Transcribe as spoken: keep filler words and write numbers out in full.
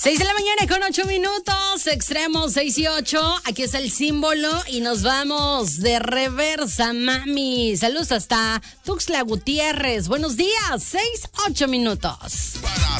seis de la mañana con ocho minutos, extremos seis y ocho. Aquí está el símbolo y nos vamos de reversa, mami. Saludos hasta Tuxtla Gutiérrez. Buenos días, seis, ocho minutos.